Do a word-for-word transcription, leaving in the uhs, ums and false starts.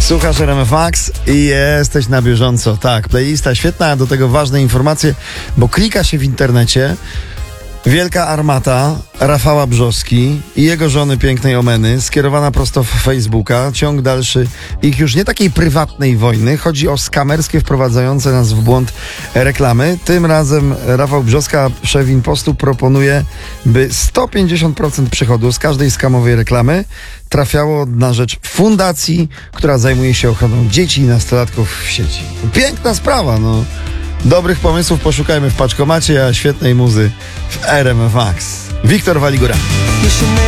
Słuchasz R M F Max i jesteś na bieżąco. Tak, playlista świetna, a do tego ważne informacje, bo klika się w internecie. Wielka armata Rafała Brzoski i jego żony pięknej Omeny, skierowana prosto w Facebooka. Ciąg dalszy ich już nie takiej prywatnej wojny. Chodzi o skamerskie, wprowadzające nas w błąd reklamy. Tym razem Rafał Brzoska, szef Impostu, proponuje, by sto pięćdziesiąt procent przychodu z każdej skamowej reklamy trafiało na rzecz fundacji, która zajmuje się ochroną dzieci i nastolatków w sieci. Piękna sprawa, no. Dobrych pomysłów poszukajmy w paczkomacie, a świetnej muzy w R M F Max. Wiktor Waligura.